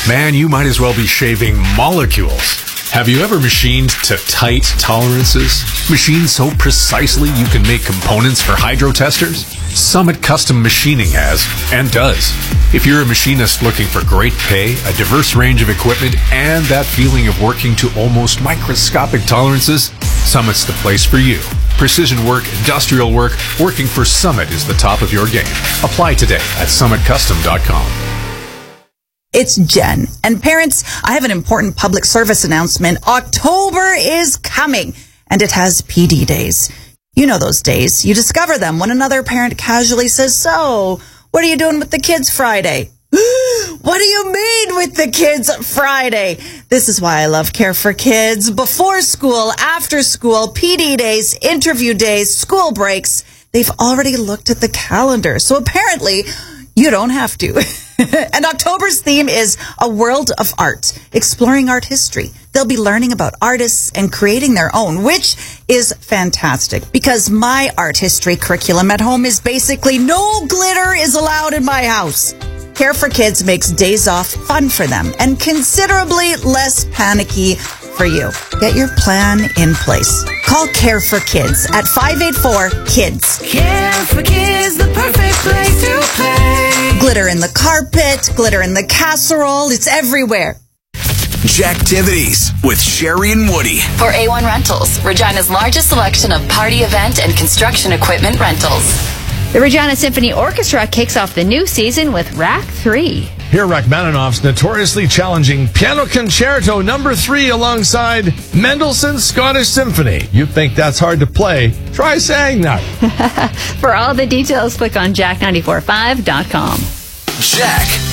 man, you might as well be shaving molecules. Have you ever machined to tight tolerances? Machined so precisely you can make components for hydro testers? Summit Custom Machining has, and does. If you're a machinist looking for great pay, a diverse range of equipment, and that feeling of working to almost microscopic tolerances, Summit's the place for you. Precision work, industrial work, working for Summit is the top of your game. Apply today at summitcustom.com. It's Jen. And parents, I have an important public service announcement. October is coming, and it has PD days. You know those days. You discover them when another parent casually says, "So, what are you doing with the kids Friday?" What do you mean with the kids Friday? This is why I love Care for Kids. Before school, after school, PD days, interview days, school breaks. They've already looked at the calendar. So apparently, you don't have to. And October's theme is A World of Art, exploring art history. They'll be learning about artists and creating their own, which is fantastic because my art history curriculum at home is basically no glitter is allowed in my house. Care for Kids makes days off fun for them and considerably less panicky for you. Get your plan in place. Call Care for Kids at 584-KIDS. Care for Kids, the perfect place to play. Glitter in the carpet, glitter in the casserole, it's everywhere. Jacktivities with Sherry and Woody. For A1 Rentals, Regina's largest selection of party event and construction equipment rentals. The Regina Symphony Orchestra kicks off the new season with Rack 3. Hear Rachmaninoff's notoriously challenging Piano Concerto No. 3 alongside Mendelssohn's Scottish Symphony. You think that's hard to play? Try saying that. For all the details, click on jack945.com. Jack